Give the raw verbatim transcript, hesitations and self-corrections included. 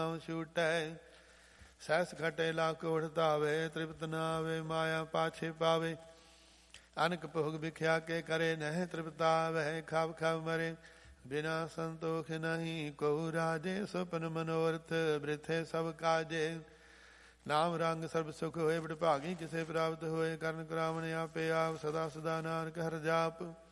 ਹਮ ਛੂਟੈ। Cess ਖਟੇ lakh ਉਠਤਾਵੇ, ਤ੍ਰਿਪਤ ਨ ਆਵੇ ਮਾਇਆ ਪਾਛੇ ਪਾਵੇ। ਅਨਕ ਭੋਗ ਵਿਖਿਆ ਕੇ ਕਰੇ ਨਹਿ ਤ੍ਰਿਪਤਾਵਹਿ, ਖਬ ਖਬ ਮਰੇ ਬਿਨਾ ਸੰਤੋਖ ਨਹੀਂ ਕੋ ਰਾਜੇ। ਸੁਪਨ ਮਨੋਰਥ ਬ੍ਰਿਥੇ ਸਭ ਕਾਜੇ, ਨਾਮ ਰੰਗ ਸਰਬ ਸੁਖ ਹੋਏ। ਬੜਭਾਗੀ ਕਿਸੇ ਪ੍ਰਾਪਤ ਹੋਏ, ਕਰਨ ਕਰਾਵਣ ਆਪੇ ਆਪ। ਸਦਾ ਸਦਾ ਨਾਨਕ ਹਰਿ ਜਾਪ।